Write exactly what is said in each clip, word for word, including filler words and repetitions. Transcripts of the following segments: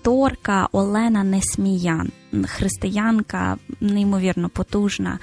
акторка Олена Несміян, християнка, неймовірно потужна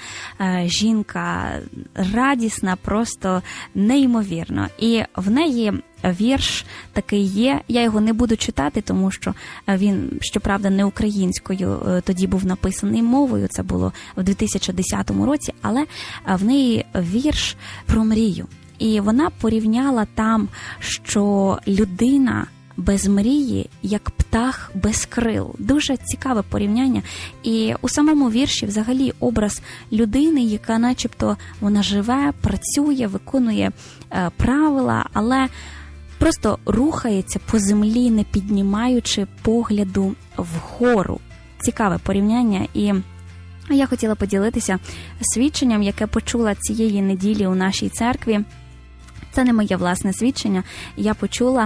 жінка, радісна, просто неймовірно. І в неї вірш такий є, я його не буду читати, тому що він, щоправда, не українською, тоді був написаний мовою, це було в дві тисячі десятому році, але в неї вірш про мрію. І вона порівняла там, що людина без мрії, як птах без крил. Дуже цікаве порівняння. І у самому вірші взагалі образ людини, яка начебто вона живе, працює, виконує е, правила, але просто рухається по землі, не піднімаючи погляду вгору. Цікаве порівняння. І я хотіла поділитися свідченням, яке почула цієї неділі у нашій церкві. Це не моє власне свідчення, я почула.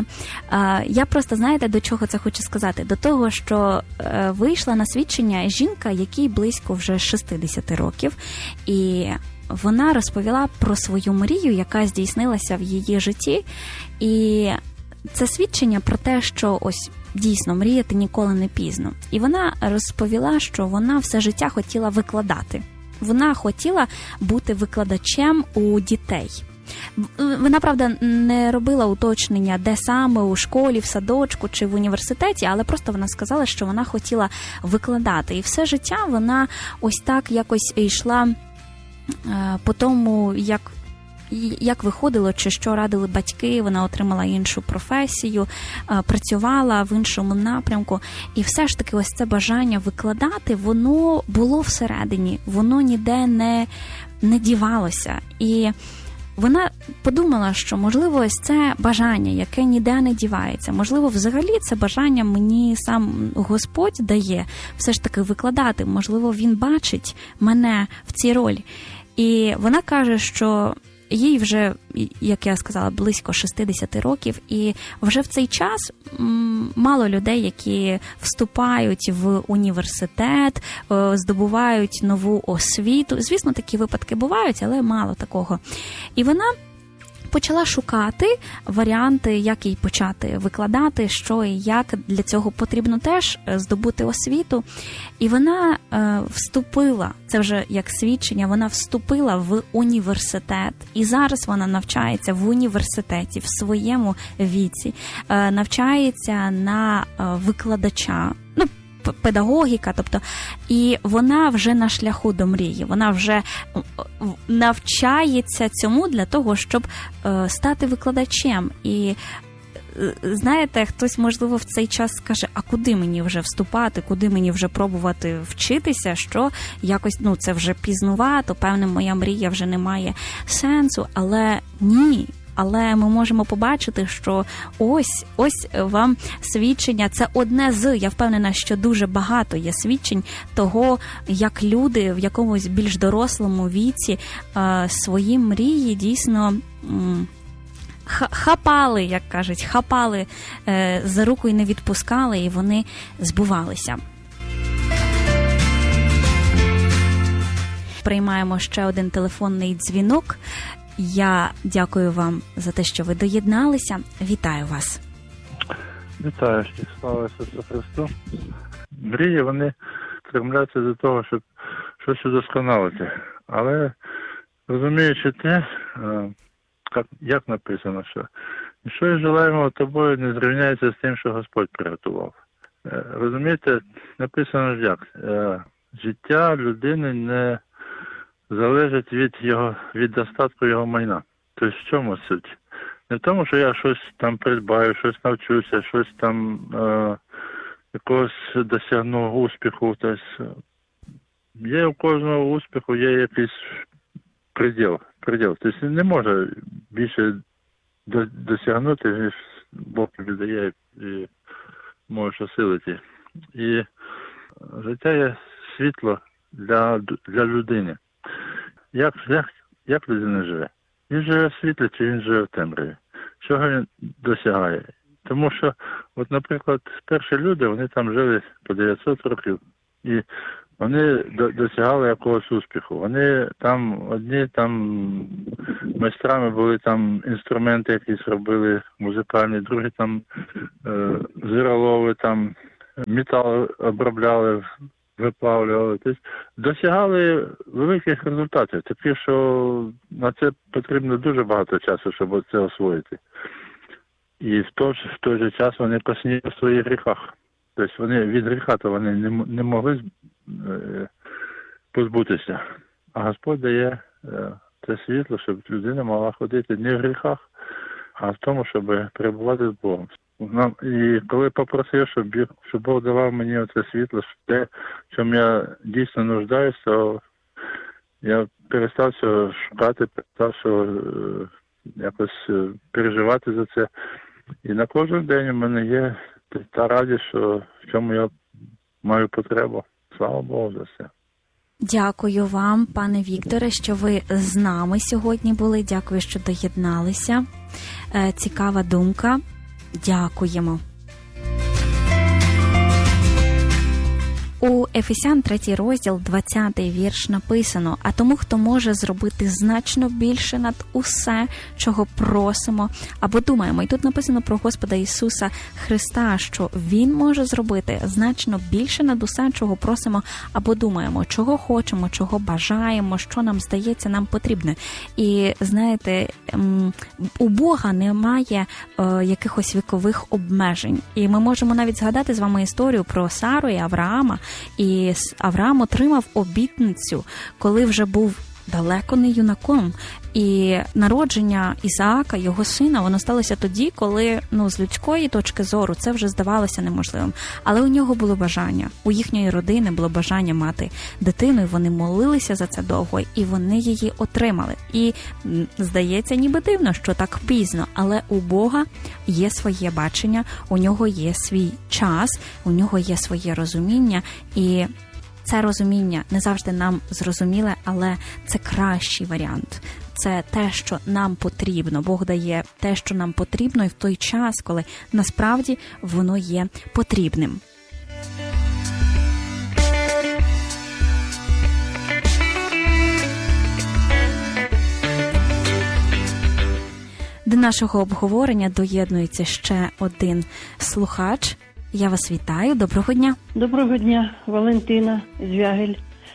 Я просто, знаєте, до чого це хочу сказати? До того, що вийшла на свідчення жінка, якій близько вже шістдесят років, і вона розповіла про свою мрію, яка здійснилася в її житті. І це свідчення про те, що ось дійсно мріяти ніколи не пізно. І вона розповіла, що вона все життя хотіла викладати. Вона хотіла бути викладачем у дітей. Вона, правда, не робила уточнення, де саме, у школі, в садочку чи в університеті, але просто вона сказала, що вона хотіла викладати. І все життя вона ось так якось йшла по тому, як, як виходило, чи що радили батьки, вона отримала іншу професію, працювала в іншому напрямку. І все ж таки ось це бажання викладати, воно було всередині, воно ніде не, не дівалося. І вона подумала, що, можливо, ось це бажання, яке ніде не дівається. Можливо, взагалі це бажання мені сам Господь дає все ж таки викладати. Можливо, Він бачить мене в цій ролі. І вона каже, що їй вже, як я сказала, близько шістдесят років, і вже в цей час мало людей, які вступають в університет, здобувають нову освіту. Звісно, такі випадки бувають, але мало такого. І вона почала шукати варіанти, як їй почати викладати, що і як. Для цього потрібно теж здобути освіту. І вона е, вступила, це вже як свідчення, вона вступила в університет. І зараз вона навчається в університеті в своєму віці, е, навчається на е, викладача, ну, педагогіка, тобто, і вона вже на шляху до мрії, вона вже навчається цьому для того, щоб е, стати викладачем. І знаєте, хтось, можливо, в цей час скаже, а куди мені вже вступати, куди мені вже пробувати вчитися, що якось, ну, це вже пізнувато, певне, моя мрія вже не має сенсу, але ні. Але ми можемо побачити, що ось, ось вам свідчення, це одне з, я впевнена, що дуже багато є свідчень того, як люди в якомусь більш дорослому віці е, свої мрії дійсно м, хапали, як кажуть, хапали е, за руку і не відпускали, і вони збувалися. Приймаємо ще один телефонний дзвінок. Я дякую вам за те, що ви доєдналися. Вітаю вас. Вітаю всіх. Слава Ісусу Христу. Мрії, вони стремляться до того, щоб щось удосконалити. Але розуміючи те, як написано, що що і желаємо тобою не зрівняється з тим, що Господь приготував. Розумієте, написано як? Життя людини не залежить від його, від достатку його майна. Тобто в чому суть? Не в тому, що я щось там придбаю, щось навчуся, щось там е, якогось досягну успіху. Тобто є у кожного успіху, є якийсь приділ. приділ. Тобто не може більше досягнути, ніж Бог тобі дає і можеш осилити. І життя є світло для, для людини. Як, як, як людина живе? Він живе в світлі, чи він живе в темряві? Чого він досягає? Тому що, от, наприклад, перші люди, вони там жили по дев'ятсот років, і вони досягали якогось успіху. Вони там, одні там майстрами були, там інструменти якісь робили музикальні, другі там е, зиролови, там метал обробляли, виплавлювали. Тобто досягали великих результатів. Таке, що на це потрібно дуже багато часу, щоб це освоїти. І в той, в той же час вони косні в своїх гріхах. Тобто вони від гріха то вони не, не могли е, позбутися. А Господь дає е, це світло, щоб людина могла ходити не в гріхах, а в тому, щоб перебувати з Богом. Нам, і коли попросив, щоб, щоб Бог давав мені оце світло, те, в чому я дійсно нуждаюся, то я перестав цього шукати, перестав що, е, якось е, переживати за це. І на кожен день у мене є та радість, що в чому я маю потребу. Слава Богу за це. Дякую вам, пане Вікторе, що ви з нами сьогодні були. Дякую, що доєдналися. Е, цікава думка. Дякуємо. У Ефесян третій розділ, двадцятий вірш написано: «А тому, хто може зробити значно більше над усе, чого просимо або думаємо». І тут написано про Господа Ісуса Христа, що Він може зробити значно більше над усе, чого просимо або думаємо, чого хочемо, чого бажаємо, що нам здається, нам потрібне. І, знаєте, у Бога немає е, якихось вікових обмежень. І ми можемо навіть згадати з вами історію про Сару і Авраама. І Авраам отримав обітницю, коли вже був далеко не юнаком. І народження Ісаака, його сина, воно сталося тоді, коли, ну, з людської точки зору це вже здавалося неможливим. Але у нього було бажання, у їхньої родини було бажання мати дитину, і вони молилися за це довго, і вони її отримали. І здається, ніби дивно, що так пізно, але у Бога є своє бачення, у нього є свій час, у нього є своє розуміння, і це розуміння не завжди нам зрозуміле, але це кращий варіант. Це те, що нам потрібно. Бог дає те, що нам потрібно, і в той час, коли насправді воно є потрібним. До нашого обговорення доєднується ще один слухач. Я вас вітаю. Доброго дня. Доброго дня, Валентина Звягель.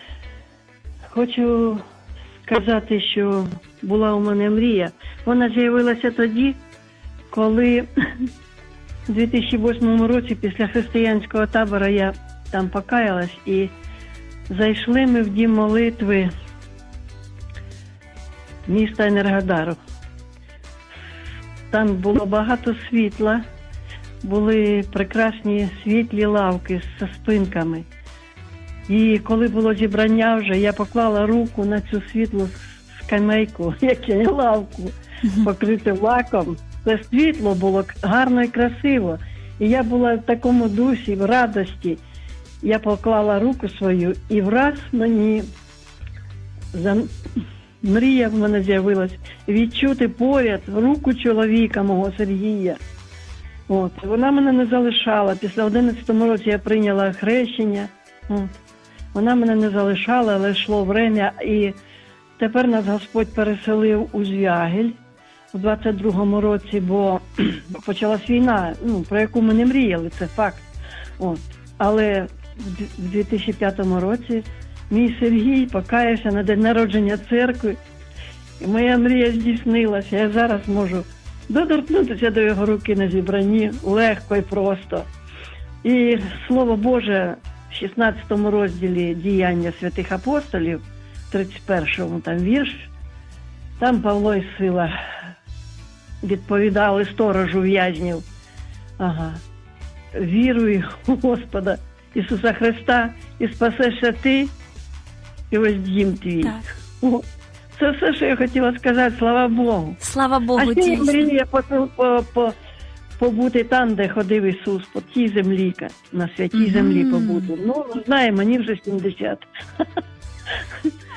Хочу сказати, що була у мене мрія. Вона з'явилася тоді, коли у дві тисячі восьмому році після християнського табору я там покаялась, і зайшли ми в дім молитви міста Енергодару. Там було багато світла, були прекрасні світлі лавки з спинками. І коли було зібрання вже, я поклала руку на цю світлу скамейку, як і лавку, покриту лаком. Це світло було гарно і красиво. І я була в такому дусі, в радості. Я поклала руку свою, і враз мені за... мрія в мене з'явилась відчути поряд руку чоловіка мого Сергія. От. Вона мене не залишала. Після одинадцятому році я прийняла хрещення. От. Вона мене не залишала, але йшло время. І тепер нас Господь переселив у Звягель у двадцять другому році, бо почалась війна, ну, про яку ми не мріяли, це факт. От. Але в дві тисячі п'ятому році мій Сергій покаявся на день народження церкви. І моя мрія здійснилася. Я зараз можу доторкнутися до його руки на зібранні легко і просто. І Слово Боже в шістнадцятому розділі «Діяння святих апостолів», тридцять першому там вірш, там Павло і Сила відповідали сторожу в'язнів. Ага. Віруй у Господа Ісуса Христа і спасешся ти і ось дім твій. Так. О, це все, що я хотіла сказати, слава Богу. Слава Богу, а ще я дійсно. мрію по, по, по, побути там, де ходив Ісус, по тій землі, на святій Mm-hmm. землі побути. Ну, знає, мені вже сімдесят.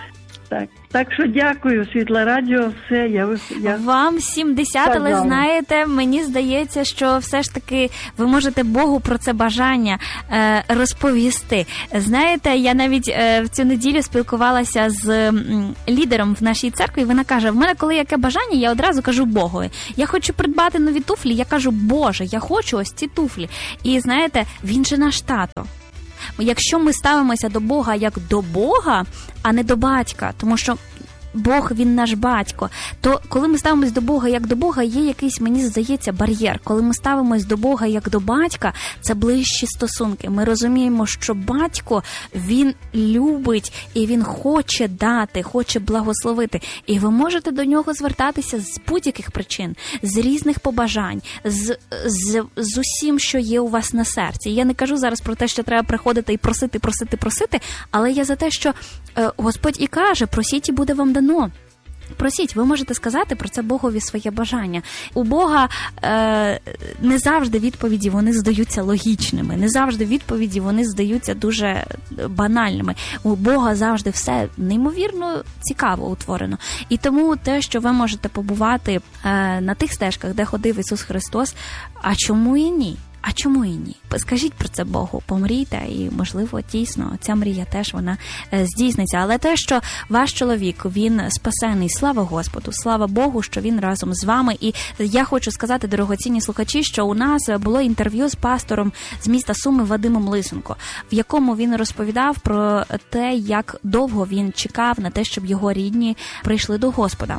Так, так що дякую, Світле Радіо, все, я... я... Вам сімдесят, але Сказала. знаєте, мені здається, що все ж таки ви можете Богу про це бажання е, розповісти. Знаєте, я навіть е, в цю неділю спілкувалася з м, лідером в нашій церкві, і вона каже, в мене коли яке бажання, я одразу кажу Богові. Я хочу придбати нові туфлі, я кажу, Боже, я хочу ось ці туфлі. І знаєте, він же наш тато. Якщо ми ставимося до Бога як до Бога, а не до батька, тому що Бог, він наш батько, то коли ми ставимось до Бога як до Бога, є якийсь, мені здається, бар'єр. Коли ми ставимось до Бога як до батька, це ближчі стосунки. Ми розуміємо, що батько, він любить і він хоче дати, хоче благословити. І ви можете до нього звертатися з будь-яких причин, з різних побажань, з, з, з усім, що є у вас на серці. Я не кажу зараз про те, що треба приходити і просити, просити, просити, але я за те, що е, Господь і каже, просіть і буде вам дано. Просіть, ви можете сказати про це Богові своє бажання. У Бога е, не завжди відповіді вони здаються логічними, не завжди відповіді вони здаються дуже банальними. У Бога завжди все неймовірно цікаво утворено. І тому те, що ви можете побувати е, на тих стежках, де ходив Ісус Христос, а чому і ні? А чому і ні? Скажіть про це Богу, помрійте, і, можливо, дійсно, ця мрія теж вона е, здійсниться. Але те, що ваш чоловік, він спасений, слава Господу, слава Богу, що він разом з вами. І я хочу сказати, дорогоцінні слухачі, що у нас було інтерв'ю з пастором з міста Суми Вадимом Лисенко, в якому він розповідав про те, як довго він чекав на те, щоб його рідні прийшли до Господа.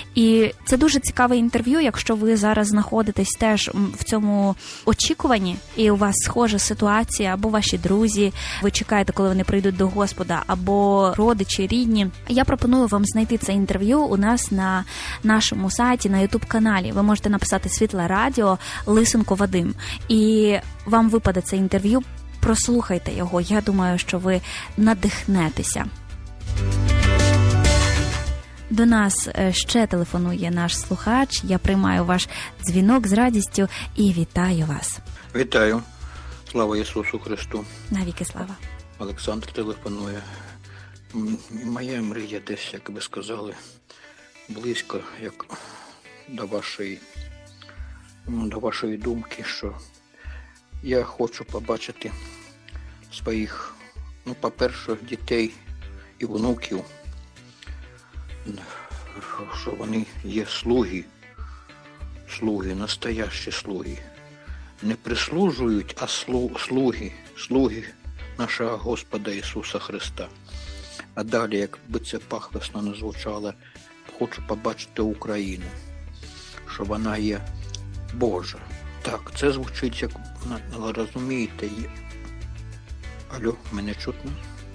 І це дуже цікаве інтерв'ю, якщо ви зараз знаходитесь теж в цьому очікуванні, і у вас схожа ситуація, або ваші друзі, ви чекаєте, коли вони прийдуть до Господа, або родичі, рідні. Я пропоную вам знайти це інтерв'ю у нас на нашому сайті, на ютуб-каналі. Ви можете написати «Світле Радіо», Лисенко Вадим, і вам випаде це інтерв'ю. Прослухайте його, я думаю, що ви надихнетеся. До нас ще телефонує наш слухач. Я приймаю ваш дзвінок з радістю і вітаю вас. Вітаю. Слава Ісусу Христу. Навіки слава. Олександр телефонує. М, Моя мрія десь, як ви сказали, близько як до вашої, м, до вашої думки, що я хочу побачити своїх, ну, по-перше, дітей і внуків, що вони є слуги, слуги, настоящі слуги. Не прислужують, а слуги, слуги нашого Господа Ісуса Христа. А далі, як би це пафосно не звучало, хочу побачити Україну, що вона є Божа. Так, це звучить як, але розумієте, є... Алло, мене чутно?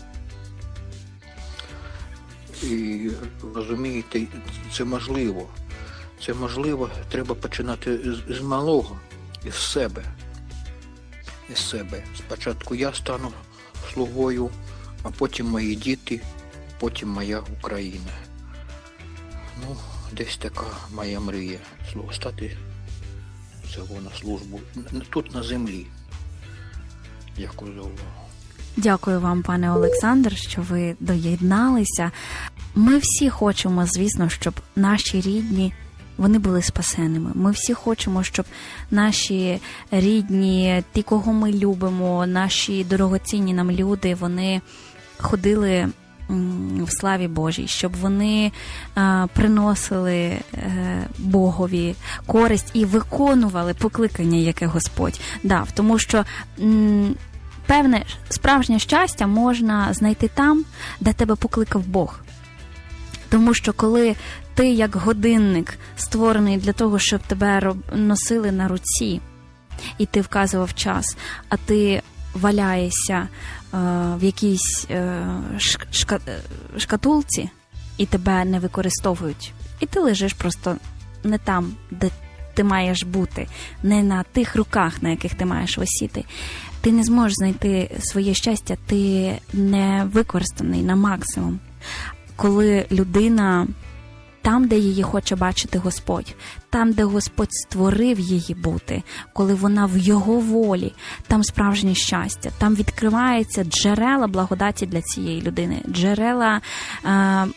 І розумієте, це можливо. Це можливо, треба починати з, з малого, із себе. Із себе. Спочатку я стану слугою, а потім мої діти, потім моя Україна. Ну, десь така моя мрія. Стати цього на службу. Тут на землі. Дякую за увагу. Дякую вам, пане Олександр, що ви доєдналися. Ми всі хочемо, звісно, щоб наші рідні, вони були спасеними. Ми всі хочемо, щоб наші рідні, ті, кого ми любимо, наші дорогоцінні нам люди, вони ходили в славі Божій, щоб вони е, приносили е, Богові користь і виконували покликання, яке Господь дав. Тому що м, певне справжнє щастя можна знайти там, де тебе покликав Бог. Тому що коли ти, як годинник, створений для того, щоб тебе носили на руці, і ти вказував час, а ти валяєшся е, в якійсь е, шка, шкатулці, і тебе не використовують, і ти лежиш просто не там, де ти маєш бути, не на тих руках, на яких ти маєш висіти, ти не зможеш знайти своє щастя, ти не використаний на максимум. Коли людина там, де її хоче бачити Господь, там, де Господь створив її бути, коли вона в Його волі, там справжнє щастя, там відкриваються джерела благодаті для цієї людини, джерела е,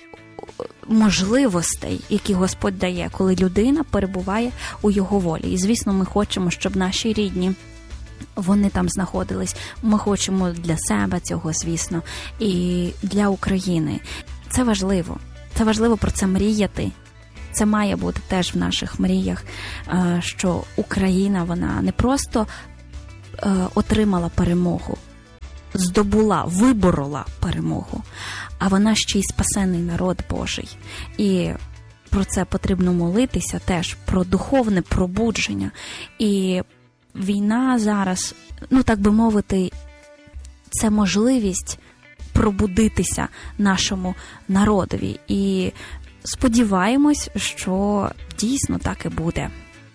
можливостей, які Господь дає, коли людина перебуває у Його волі. І, звісно, ми хочемо, щоб наші рідні, вони там знаходились. Ми хочемо для себе цього, звісно, і для України. Це важливо. Це важливо про це мріяти. Це має бути теж в наших мріях, що Україна, вона не просто отримала перемогу, здобула, виборола перемогу, а вона ще й спасений народ Божий. І про це потрібно молитися теж, про духовне пробудження. І війна зараз, ну так би мовити, це можливість пробудитися нашому народові. І сподіваємось, що дійсно так і буде.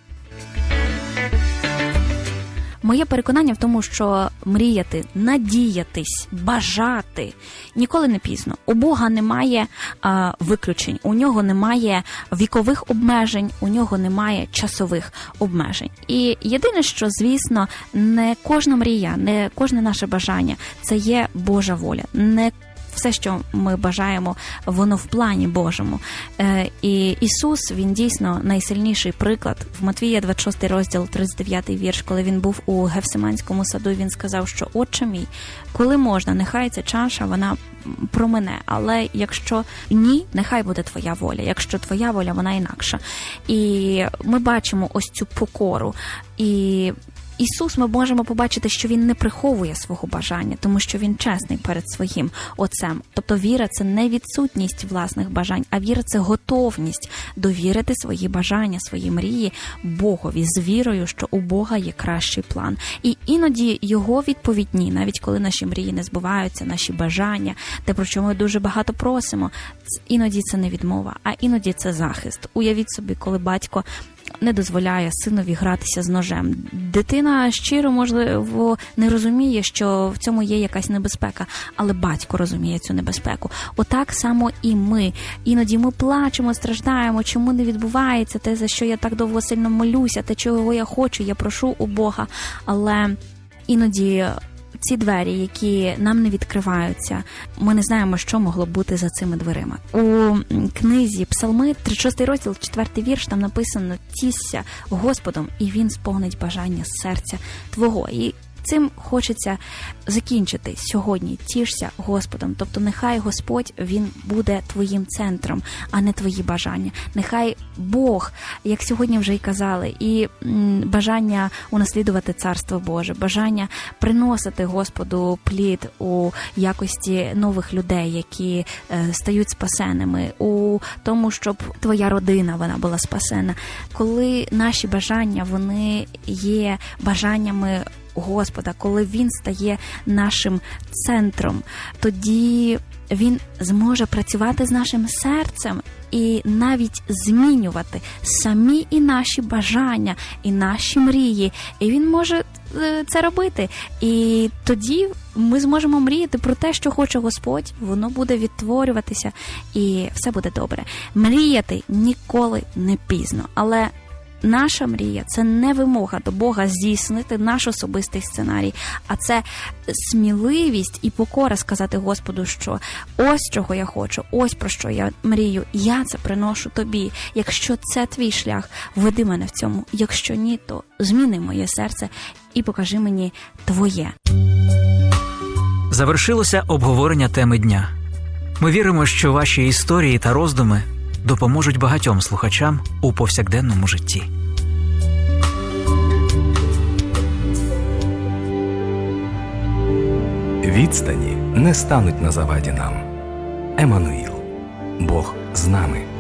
Моє переконання в тому, що мріяти, надіятись, бажати ніколи не пізно. У Бога немає а, виключень, у нього немає вікових обмежень, у нього немає часових обмежень. І єдине, що, звісно, не кожна мрія, не кожне наше бажання – це є Божа воля. Не все, що ми бажаємо, воно в плані Божому. Е, і Ісус, Він дійсно найсильніший приклад. В Матвія двадцять шостий розділ, тридцять дев'ятий вірш, коли Він був у Гефсиманському саду, Він сказав, що «Отче мій, коли можна, нехай ця чаша, вона промине, але якщо ні, нехай буде Твоя воля, якщо Твоя воля, вона інакша». І ми бачимо ось цю покору. І Ісус, ми можемо побачити, що Він не приховує свого бажання, тому що Він чесний перед своїм Отцем. Тобто віра – це не відсутність власних бажань, а віра – це готовність довірити свої бажання, свої мрії Богові з вірою, що у Бога є кращий план. І іноді Його відповідь ні, навіть коли наші мрії не збуваються, наші бажання, те, про що ми дуже багато просимо, іноді це не відмова, а іноді це захист. Уявіть собі, коли батько не дозволяє синові гратися з ножем. Дитина щиро, можливо, не розуміє, що в цьому є якась небезпека, але батько розуміє цю небезпеку. Отак само і ми. Іноді ми плачемо, страждаємо, чому не відбувається те, за що я так довго сильно молюся, те, чого я хочу, я прошу у Бога. Але іноді ці двері, які нам не відкриваються, ми не знаємо, що могло бути за цими дверима. У книзі Псалми, тридцять шостий розділ, четвертий вірш, там написано «Тішся Господом, і Він сповнить бажання серця твого». І цим хочеться закінчити сьогодні. Тішся Господом. Тобто нехай Господь, Він буде твоїм центром, а не твої бажання. Нехай Бог, як сьогодні вже й казали, і бажання унаслідувати Царство Боже, бажання приносити Господу плід у якості нових людей, які стають спасеними, у тому, щоб твоя родина, вона була спасена. Коли наші бажання, вони є бажаннями Господа, коли Він стає нашим центром, тоді Він зможе працювати з нашим серцем і навіть змінювати самі і наші бажання, і наші мрії. І Він може це робити. І тоді ми зможемо мріяти про те, що хоче Господь, воно буде відтворюватися, і все буде добре. Мріяти ніколи не пізно, але наша мрія – це не вимога до Бога здійснити наш особистий сценарій, а це сміливість і покора сказати Господу, що ось чого я хочу, ось про що я мрію, я це приношу тобі. Якщо це твій шлях, веди мене в цьому. Якщо ні, то зміни моє серце і покажи мені твоє. Завершилося обговорення теми дня. Ми віримо, що ваші історії та роздуми допоможуть багатьом слухачам у повсякденному житті. Відстані не стануть на заваді нам. Еммануїл. Бог з нами.